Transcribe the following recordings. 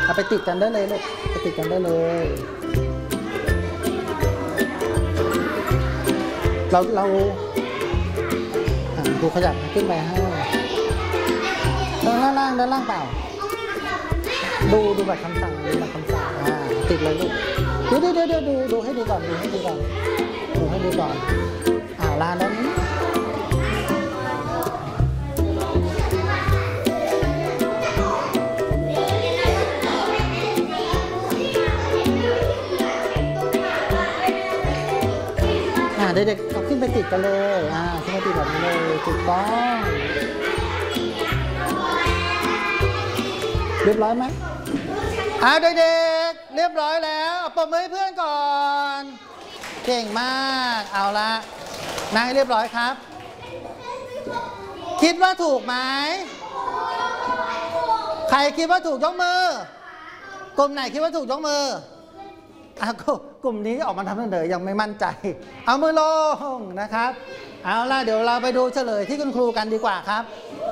เอาไปติดกันได้เลยลูกไปติดกันได้เลยเราดูขยับขึ้นไปให้ด้านล่างเปล่าดูแบบคำสั่งติดเลยลูกดูให้ดีก่อนลานด้านนี้เด็กๆเอาขึ้นไปติดกันเลยขึ้นไปติดแบบนี้เลยถูกต้องเรียบร้อยไหมเด็กๆเรียบร้อยแล้วปรบมือให้เพื่อนก่อนเก่งมากเอาละนั่งให้เรียบร้อยครับคิดว่าถูกไหมใครคิดว่าถูกยกมือกลุ่มไหนคิดว่าถูกยกมือกลุ่มนี้ออกมาทำเฉยยังไม่มั่นใจเอามือลงนะครับเอาล่ะเดี๋ยวเราไปดูเฉลยที่คุณครูกันดีกว่าครับ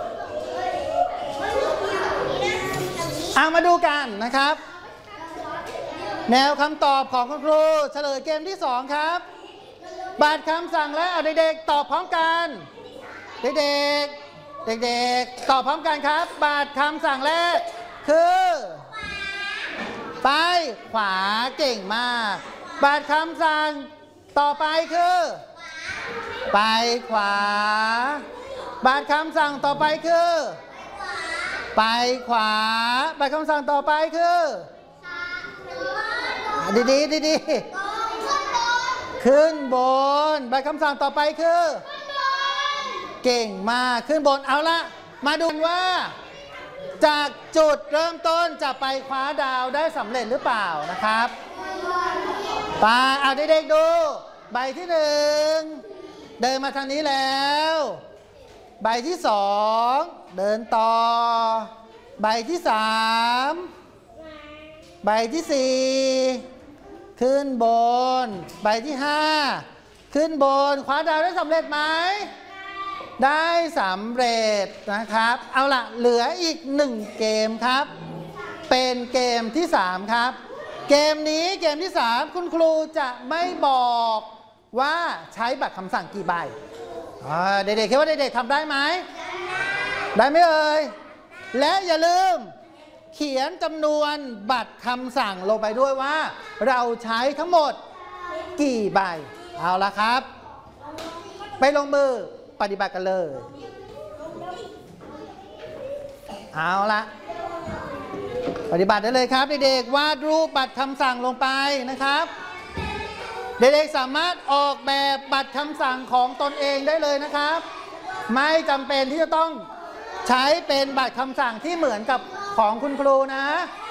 เอามาดูกันนะครับแนวคำตอบของคุณครูเฉลยเกมที่2ครับบัตรคำสั่งและเด็กๆตอบพร้อมกันเด็กๆตอบพร้อมกันครับบัตรคำสั่งแรกคือไปขวาเก่งมากบัตรคำสั่งต่อไปคือไปขวาบัตรคำสั่งต่อไปคือไปขวาบัตรคำสั่งต่อไปคือดีขึ้นบนบัตรคำสั่งต่อไปคือเก่งมากขึ้นบนเอาละมาดูว่าจากจุดเริ่มต้นจะไปคว้าดาวได้สำเร็จหรือเปล่านะครับไปเอาเด็กๆดูใบที่1เดินมาทางนี้แล้วใบที่2เดินต่อใบที่3ใบที่4ขึ้นบนใบที่5ขึ้นบนคว้าดาวได้สำเร็จไหมได้สำเร็จนะครับเอาล่ะเหลืออีก1เกมครับเป็นเกมที่3ครับเกมนี้เกมที่3คุณครูจะไม่บอกว่าใช้บัตรคำสั่งกี่ใบเด็กๆคิดว่าเด็กๆทำได้ไหมได้ไหมเอ่ยและอย่าลืมเขียนจำนวนบัตรคำสั่งลงไปด้วยว่าเราใช้ทั้งหมดกี่ใบเอาล่ะครับไปลงมือปฏิบัติกันเลยเอาละปฏิบัติได้เลยครับเด็กๆวาดรูปบัตรคำสั่งลงไปนะครับเด็กๆสามารถออกแบบบัตรคำสั่งของตนเองได้เลยนะครับไม่จำเป็นที่จะต้องใช้เป็นบัตรคำสั่งที่เหมือนกับของคุณครูนะ